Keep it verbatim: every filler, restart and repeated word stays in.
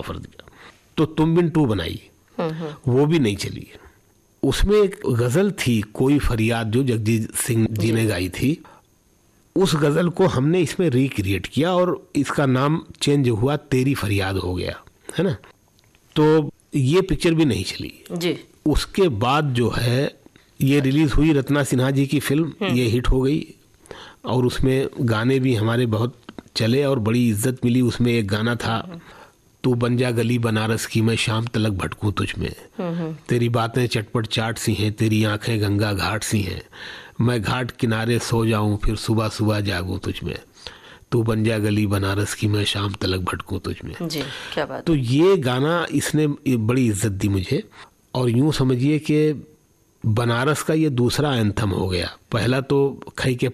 Offer दिया। तो तुम बिन टू बनाई, वो भी नहीं चली। उसमें एक गजल थी कोई फरियाद जो जगजीत सिंह जी ने गाई थी, उस गजल को हमने इसमें रिक्रिएट किया और इसका नाम चेंज हुआ तेरी फरियाद हो गया, है ना। तो ये पिक्चर भी नहीं चली जी। उसके बाद जो है ये रिलीज हुई, रत्ना सिन्हा जी की फिल्म, ये हिट हो गई और उसमें गाने भी हमारे बहुत चले और बड़ी इज्जत मिली। उसमें एक गाना था, तू बन जा गली बनारस की मैं शाम तलक भटकूं तुझ में, तेरी बातें चटपट चाट सी हैं, तेरी आंखें गंगा घाट सी हैं, मैं घाट किनारे सो जाऊं फिर सुबह सुबह जागूं तुझ में, तू बन जा गली बनारस की मैं शाम तलक भटकूं तुझ में जी। क्या बात। तो ये गाना इसने बड़ी इज्जत दी मुझे। और यूं समझिए कि बनारस का ये दूसरा एंथम हो गया। पहला तो खई के